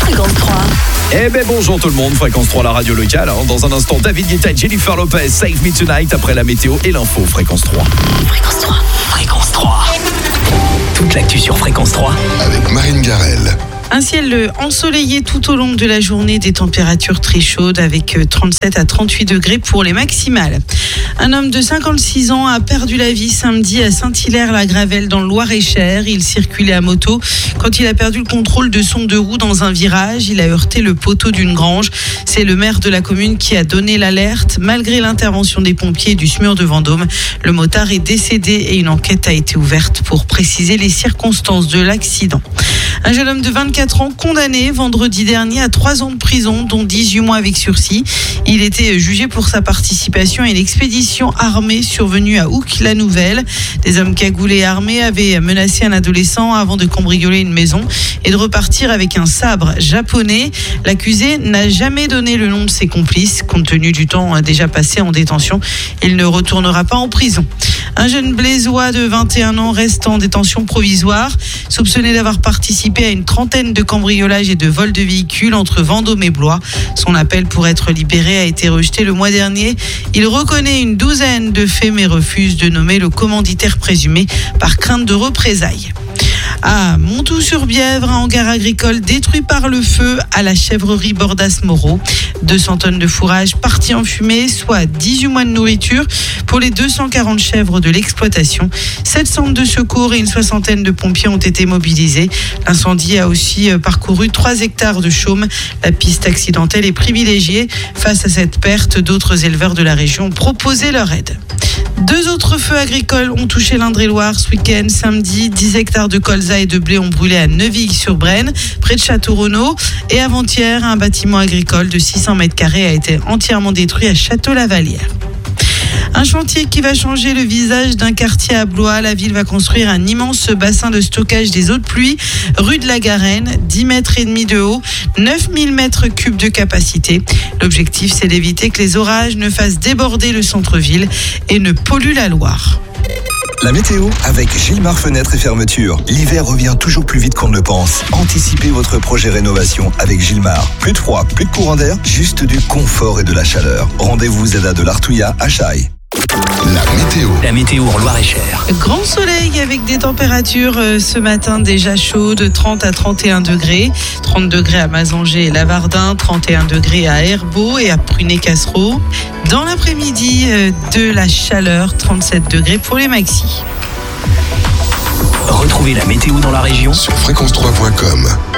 Fréquence 3. Eh ben bonjour tout le monde, Fréquence 3, la radio locale. Dans un instant, David Guetta, Jennifer Lopez, Save Me Tonight, après la météo et l'info. Fréquence 3. Fréquence 3. Fréquence 3. Toute l'actu sur Fréquence 3. Avec Marine Garrel. Un ciel ensoleillé tout au long de la journée, des températures très chaudes avec 37 à 38 degrés pour les maximales. Un homme de 56 ans a perdu la vie samedi à Saint-Hilaire-la-Gravelle dans le Loir-et-Cher. Il circulait à moto quand il a perdu le contrôle de son deux roues dans un virage. Il a heurté le poteau d'une grange. C'est le maire de la commune qui a donné l'alerte. Malgré l'intervention des pompiers et du SMUR de Vendôme, le motard est décédé et une enquête a été ouverte pour préciser les circonstances de l'accident. Un jeune homme de 24 ans condamné vendredi dernier à 3 ans de prison, dont 18 mois avec sursis. Il était jugé pour sa participation à une expédition armée survenue à Oucques-la-Nouvelle. Des hommes cagoulés et armés avaient menacé un adolescent avant de cambrioler une maison et de repartir avec un sabre japonais. L'accusé n'a jamais donné le nom de ses complices. Compte tenu du temps déjà passé en détention, il ne retournera pas en prison. Un jeune blésois de 21 ans reste en détention provisoire, soupçonné d'avoir participé à une trentaine de cambriolages et de vols de véhicules entre Vendôme et Blois. Son appel pour être libéré a été rejeté le mois dernier. Il reconnaît une douzaine de faits mais refuse de nommer le commanditaire présumé par crainte de représailles. À Montoux-sur-Bièvre, un hangar agricole détruit par le feu à la chèvrerie Bordas-Moreau. 200 tonnes de fourrage parties en fumée, soit 18 mois de nourriture pour les 240 chèvres de l'exploitation. 7 centres de secours et une soixantaine de pompiers ont été mobilisés. L'incendie a aussi parcouru 3 hectares de chaume. La piste accidentelle est privilégiée. Face à cette perte, d'autres éleveurs de la région ont proposé leur aide. 2 autres feux agricoles ont touché l'Indre-et-Loire ce week-end. Samedi, 10 hectares de colza et de blé ont brûlé à Neuville-sur-Brenne, près de Château-Renaud. Et avant-hier, un bâtiment agricole de 600 mètres carrés a été entièrement détruit à Château-Lavalière. Un chantier qui va changer le visage d'un quartier à Blois. La ville va construire un immense bassin de stockage des eaux de pluie, rue de la Garenne, 10 mètres et demi de haut, 9000 mètres cubes de capacité. L'objectif, c'est d'éviter que les orages ne fassent déborder le centre-ville et ne polluent la Loire. La météo avec Gilmar Fenêtres et Fermetures. L'hiver revient toujours plus vite qu'on ne le pense. Anticipez votre projet rénovation avec Gilmar. Plus de froid, plus de courant d'air, juste du confort et de la chaleur. Rendez-vous ZADA de l'Artouillat à Chaille. La météo en Loir-et-Cher. Grand soleil avec des températures ce matin déjà chaudes, 30 à 31 degrés. 30 degrés à Mazanger et Lavardin, 31 degrés à Herbeau et à Prunay-Cassereau. Dans l'après-midi, de la chaleur, 37 degrés pour les maxis. Retrouvez la météo dans la région sur fréquence3.com.